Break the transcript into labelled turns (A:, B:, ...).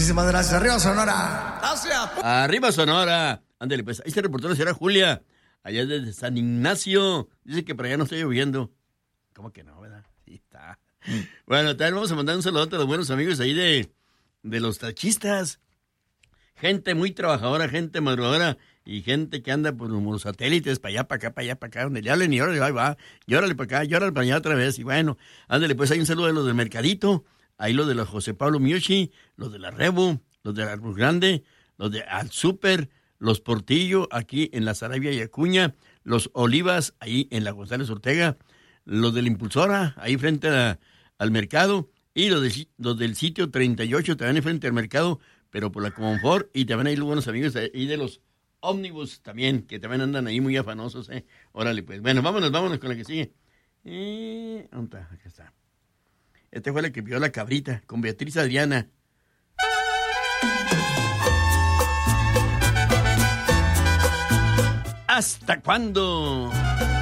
A: Muchísimas gracias. Arriba Sonora. Gracias.
B: Arriba Sonora. Ándale, pues. Ahí está el reportero, señora Julia. Allá desde San Ignacio. Dice que por allá no está lloviendo. ¿Cómo que no, verdad? Sí está. Bueno, también vamos a mandar un saludo a los buenos amigos ahí de los tachistas. Gente muy trabajadora, gente madrugadora y gente que anda por los satélites, para allá, para acá, donde le hablen y órale, ahí va, y órale para acá, y órale para allá otra vez. Y bueno, ándale, pues hay un saludo de los del Mercadito, ahí los de la José Pablo Miucci, los de la Rebu, los de la Cruz Grande, los de Al Super, los Portillo, aquí en la Sarabia y Acuña, los Olivas, ahí en la González Ortega, los de la Impulsora, ahí frente al mercado, y los del sitio 38, también frente al mercado, pero por la Confort, y también hay los buenos amigos ahí de los Ómnibus también, que también andan ahí muy afanosos, Órale, pues. Bueno, vámonos con la que sigue. ¿Dónde está? Acá está. Este fue la que pidió la cabrita, con Beatriz Adriana. ¿Hasta cuándo?